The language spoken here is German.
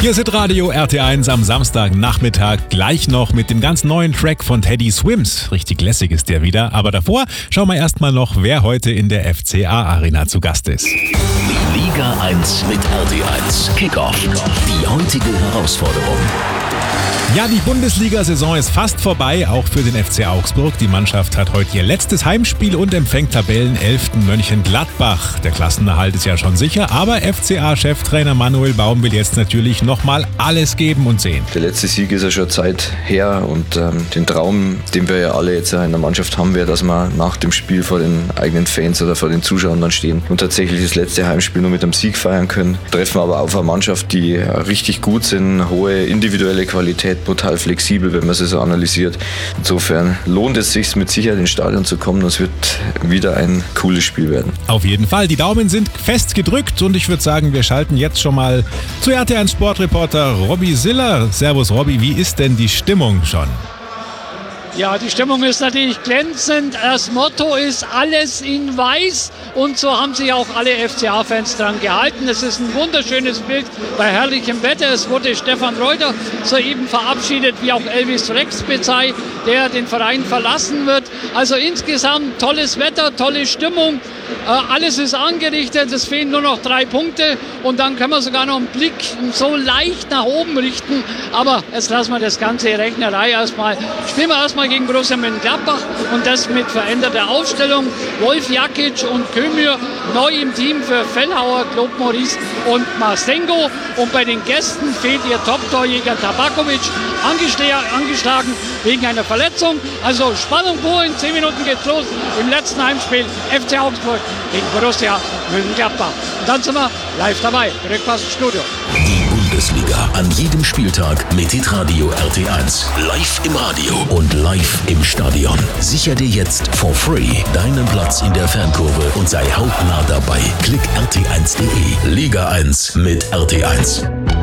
Hier ist Hitradio RT1 am Samstagnachmittag, gleich noch mit dem ganz neuen Track von Teddy Swims. Richtig lässig ist der wieder, aber davor schauen wir erstmal noch, wer heute in der FCA Arena zu Gast ist. Die Liga 1 mit RT1 Kickoff. Die heutige Herausforderung. Ja, die Bundesliga-Saison ist fast vorbei, auch für den FC Augsburg. Die Mannschaft hat heute ihr letztes Heimspiel und empfängt Tabellenelften Mönchengladbach. Der Klassenerhalt ist ja schon sicher, aber FCA-Cheftrainer Manuel Baum will jetzt natürlich nochmal alles geben und sehen. Der letzte Sieg ist ja schon Zeit her und den Traum, den wir ja alle jetzt in der Mannschaft haben, wäre, dass wir nach dem Spiel vor den eigenen Fans oder vor den Zuschauern dann stehen und tatsächlich das letzte Heimspiel nur mit einem Sieg feiern können. Treffen wir aber auf eine Mannschaft, die richtig gut sind, hohe individuelle Qualität, brutal flexibel, wenn man sie so analysiert. Insofern lohnt es sich mit Sicherheit ins Stadion zu kommen. Es wird wieder ein cooles Spiel werden. Auf jeden Fall, die Daumen sind fest gedrückt und ich würde sagen, wir schalten jetzt schon mal zu RT1 Sportreporter Robby Siller. Servus Robby, wie ist denn die Stimmung schon? Ja, die Stimmung ist natürlich glänzend. Das Motto ist alles in weiß und so haben sich auch alle FCA-Fans dran gehalten. Es ist ein wunderschönes Bild bei herrlichem Wetter. Es wurde Stefan Reuter soeben verabschiedet, wie auch Elvis Rexbezei, der den Verein verlassen wird. Also insgesamt tolles Wetter, tolle Stimmung. Alles ist angerichtet, es fehlen nur noch 3 Punkte und dann können wir sogar noch einen Blick so leicht nach oben richten. Aber jetzt lassen wir das ganze Rechnerei erstmal. Spielen wir erstmal gegen Borussia Mönchengladbach und das mit veränderter Aufstellung. Wolf Jakic und Kömür neu im Team für Fellhauer, Claude Maurice und Masengo. Und bei den Gästen fehlt ihr Top-Torjäger Tabakovic, angeschlagen wegen einer Verletzung. Also Spannung pur, in 10 Minuten geht's los im letzten Heimspiel FC Augsburg gegen Borussia Mönchengladbach. Und dann sind wir live dabei. Rückpass ins Studio. Die Bundesliga an jedem Spieltag mit Hitradio RT1. Live im Radio und live im Stadion. Sicher dir jetzt for free deinen Platz in der Fankurve und sei hautnah dabei. Klick rt1.de. Liga 1 mit RT1.